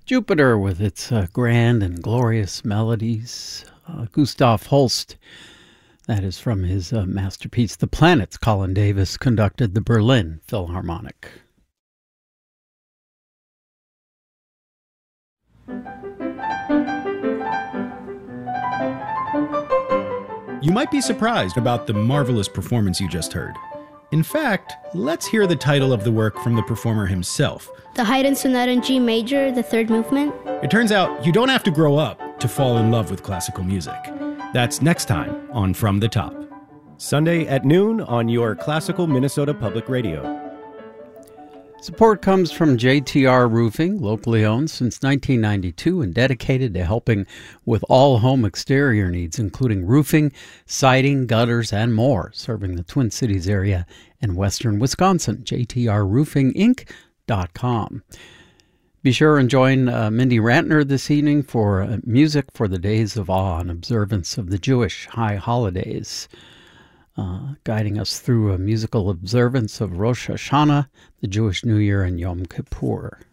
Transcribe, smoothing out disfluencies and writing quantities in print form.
Jupiter with its grand and glorious melodies. Gustav Holst, that is from his masterpiece The Planets. Colin Davis conducted the Berlin Philharmonic. You might be surprised about the marvelous performance you just heard. In fact, let's hear the title of the work from the performer himself. The Haydn Sonata in G Major, the third movement. It turns out you don't have to grow up to fall in love with classical music. That's next time on From the Top. Sunday at noon on your classical Minnesota Public Radio. Support comes from JTR Roofing, locally owned since 1992 and dedicated to helping with all home exterior needs, including roofing, siding, gutters, and more, serving the Twin Cities area and western Wisconsin. JTRRoofingInc.com. Be sure and join Mindy Rantner this evening for music for the Days of Awe and observance of the Jewish high holidays. Guiding us through a musical observance of Rosh Hashanah, the Jewish New Year, and Yom Kippur.